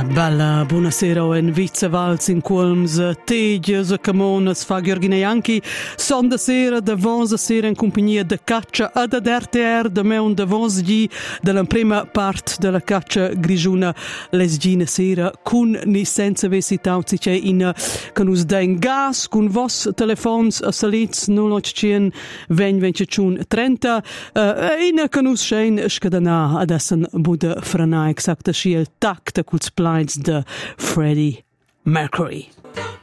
Bella, buonasera en Vizza Vals in Qualms, Tegias, Camonas, fa Gheorghine Anchi, sonda sera, davons sera in compagnia de Caccia ad RTR, da me un davons gi della prima parte della Caccia Grigiuna lesgina sera, con ni senza vesità, si c'è in canus den gas, con vos telefons a salits 0800 20 30, in canus schein scadana adesso Buda frana exacta schi il tacta culs plaids de Freddie Mercury.